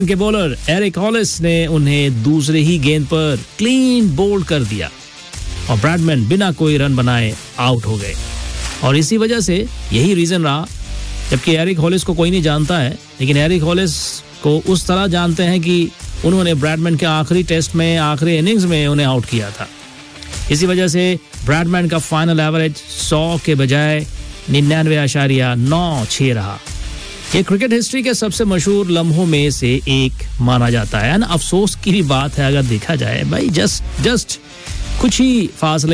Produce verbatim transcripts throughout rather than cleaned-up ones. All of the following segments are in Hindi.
के बॉलर एरिक हॉलिस ने उन्हें दूसरे ही गेंद पर क्लीन बोल्ड कर दिया और ब्रैडमैन बिना कोई रन बनाए आउट हो गए। और इसी वजह से यही रीजन रहा, जबकि एरिक हॉलिस को कोई नहीं जानता है, लेकिन एरिक हॉलिस को उस तरह जानते हैं कि उन्होंने ब्रैडमैन के आखिरी टेस्ट में, आखिरी इनिंग्स में उन्हें आउट किया था। इसी वजह से ब्रैडमैन का फाइनल एवरेज सौ के बजाय निन्यानवे आशारिया नौ छः रहा। ये क्रिकेट हिस्ट्री के सबसे मशहूर लम्हों में से एक माना जाता है। ना अफसोस की भी बात है अगर देखा जाए, भाई जस्ट जस्ट कुछ ही फासले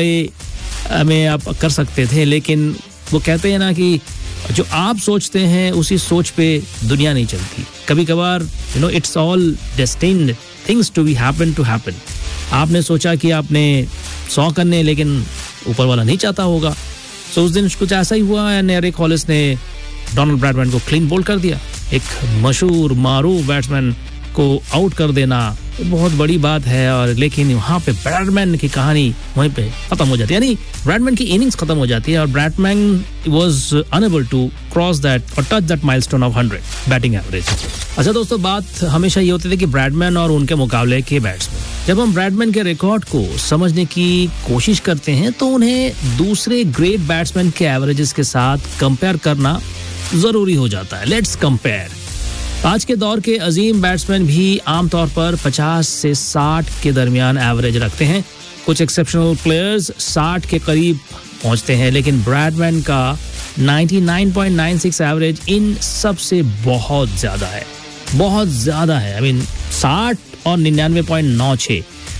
में आप कर सकते थे, लेकिन वो कहते हैं ना कि जो आप सोचते हैं उसी सोच पे दुनिया नहीं चलती। कभी कभार you know it's all destined things to be happen to happen. आपने सोचा कि आपने सौ करने, लेकिन ऊपर वाला नहीं चाहता होगा। सो उस दिन कुछ ऐसा ही हुआ है। एरिक हॉलिस ने डोनाल्ड ब्रैडमैन को क्लीन बोल्ड कर दिया। एक मशहूर मारूफ बैट्समैन को आउट कर देना बहुत बड़ी बात है, और लेकिन वहाँ पे ब्रैडमैन की कहानी वहीं पे खत्म हो जाती है, यानी ब्रैडमैन की इनिंग्स खत्म हो जाती है और Bradman was unable to cross that और touch that milestone of hundred batting average. अच्छा दोस्तों, बात हमेशा ये होती थी कि ब्रैडमैन और उनके मुकाबले के बैट्समैन। जब हम ब्रैडमैन के रिकॉर्ड को समझने की कोशिश करते हैं तो उन्हें दूसरे ग्रेट बैट्समैन के एवरेजेस के साथ कंपेयर करना जरूरी हो जाता है। Let's compare. आज के दौर के अजीम बैट्समैन भी आमतौर पर पचास से साठ के दरमियान एवरेज रखते हैं। कुछ एक्सेप्शनल प्लेयर्स साठ के करीब पहुंचते हैं, लेकिन ब्रैडमैन का निन्यानवे पॉइंट नौ छह एवरेज इन सबसे बहुत ज्यादा है, बहुत ज्यादा है। आई मीन साठ और निन्यानवे पॉइंट नौ छह।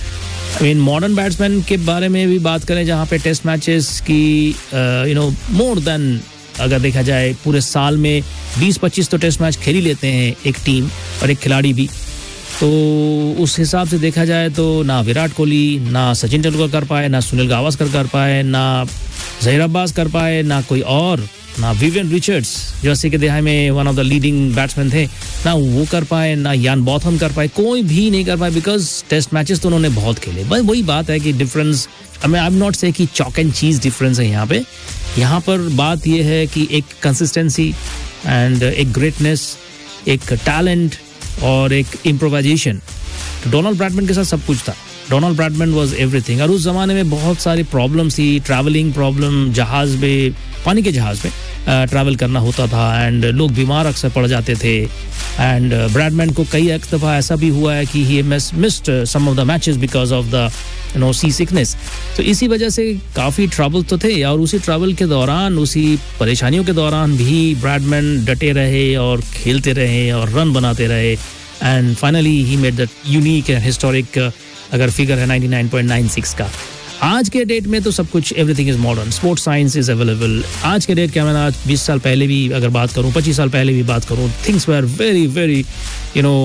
आई मीन मॉडर्न बैट्समैन के बारे में भी बात करें, जहां पे टेस्ट मैचेस की यू नो मोर देन, अगर देखा जाए पूरे साल में बीस पच्चीस तो टेस्ट मैच खेल ही लेते हैं एक टीम और एक खिलाड़ी भी। तो उस हिसाब से देखा जाए तो ना विराट कोहली, ना सचिन तेंदुलकर कर पाए, ना सुनील गावस्कर कर पाए, ना जहीर अब्बास कर पाए, ना कोई और, ना विवियन रिचर्ड्स जो अस्सी के दहाई में one of the leading batsman थे, ना वो कर पाए, ना यान बॉथम कर पाए, कोई भी नहीं कर पाए, बिकॉज टेस्ट मैचेस तो उन्होंने बहुत खेले। बस वही बात है कि डिफरेंस, आई एम नॉट से कि चॉक एंड चीज डिफरेंस है यहाँ पे। यहाँ पर बात यह है कि एक कंसिस्टेंसी एंड एक ग्रेटनेस, एक टैलेंट और एक इम्प्रोवाइजेशन। तो डोनाल्ड ब्रैडमैन के साथ सब कुछ था। Donald Bradman was everything. और उस जमाने में बहुत सारी प्रॉब्लम्स थी, ट्रैवलिंग प्रॉब्लम, जहाज में, पानी के जहाज में ट्रैवल करना होता था एंड लोग बीमार अक्सर पड़ जाते थे। एंड ब्रैडमैन को कई एक दफ़ा ऐसा भी हुआ है कि he missed some of the matches because of the you know C sickness. तो इसी वजह से काफ़ी ट्रबल तो थे, और उसी ट्रबल के दौरान, उसी परेशानियों के दौरान भी ब्रैडमैन डटे रहे और खेलते रहे और रन बनाते रहे। And finally he made that unique and historic अगर फिगर है निन्यानवे पॉइंट नौ छह का। आज के डेट में तो सब कुछ, everything is modern, sports science is available. आज के डेट क्या, मैं आज बीस साल पहले भी अगर बात करूं, पच्चीस साल पहले भी बात करूं, things were very very you know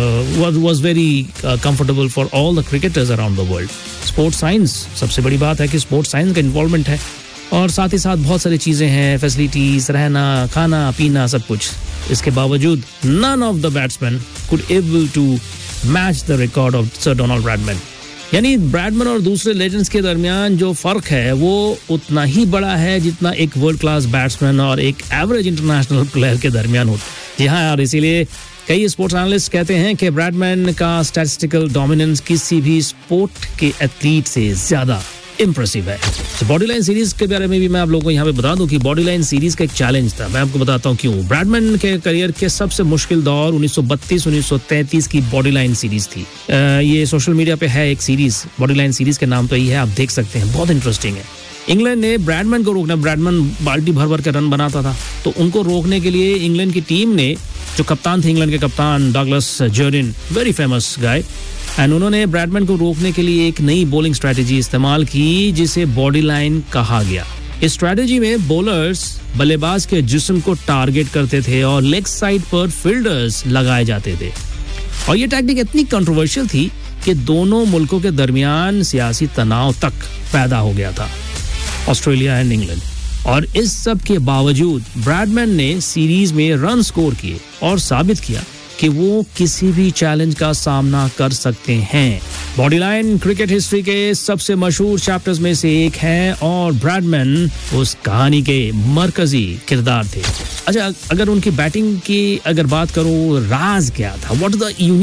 was very comfortable for all the cricketers around the world. Sports science, सबसे बड़ी बात है कि स्पोर्ट्स साइंस का इन्वॉल्वमेंट है, और साथ ही साथ बहुत सारी चीज़ें हैं, फैसिलिटीज, रहना, खाना पीना, सब कुछ। इसके बावजूद none of the batsman could able to match the record of sir Donald Bradman. यानी ब्रैडमैन और दूसरे लेजेंड्स के दरमियान जो फर्क है वो उतना ही बड़ा है जितना एक वर्ल्ड क्लास बैट्समैन और एक एवरेज इंटरनेशनल प्लेयर के दरमियान होता है। जी हाँ यार, इसीलिए कई स्पोर्ट्स एनालिस्ट कहते हैं कि ब्रैडमैन का स्टैटिस्टिकल डोमिनेंस किसी भी स्पोर्ट के एथलीट से ज्यादा इम्प्रेसिव है। तो बॉडी लाइन सीरीज के बारे में भी मैं आप लोगों को यहाँ पे बता दूं कि बॉडी लाइन सीरीज का एक चैलेंज था। मैं आपको बताता हूँ क्यों। ब्रैडमैन के करियर के सबसे मुश्किल दौर उन्नीस सौ बत्तीस उन्नीस सौ तैंतीस की बॉडी लाइन सीरीज थी। आ, ये सोशल मीडिया पे है एक सीरीज, बॉडी लाइन सीरीज के नाम पे ही है, आप देख सकते हैं, बहुत इंटरेस्टिंग है। इंग्लैंड ने ब्रैडमैन को रोकना, ब्रैडमैन बाल्टी भर भर के रन बनाता था, तो उनको रोकने के लिए इंग्लैंड की टीम ने, जो कप्तान थे इंग्लैंड के कप्तान Douglas जर्डिन, very famous guy, and उन्होंने ब्रैडमैन को रोकने के लिए एक नई बॉलिंग स्ट्रेटेजी इस्तेमाल की जिसे बॉडी लाइन कहा गया। इस स्ट्रेटेजी में बॉलर्स बल्लेबाज के जिस्म को टारगेट करते थे और लेग साइड पर फील्डर्स लगाए जाते थे। और ये टैक्टिक इतनी कंट्रोवर्शियल थी कि दोनों मुल्कों के दरमियान सियासी तनाव तक पैदा हो गया था, ऑस्ट्रेलिया एंड इंग्लैंड। और इस सब के बावजूद ब्रैडमैन ने सीरीज में रन स्कोर किए और साबित किया कि वो किसी भी चैलेंज का सामना कर सकते हैं। बॉडी लाइन क्रिकेट हिस्ट्री के सबसे मशहूर चैप्टर्स में से एक है और ब्रैडमैन उस कहानी के मरकजी किरदार थे। अच्छा, अगर उनकी बैटिंग की अगर बात करूं, राज क्या था, व्हाट इज द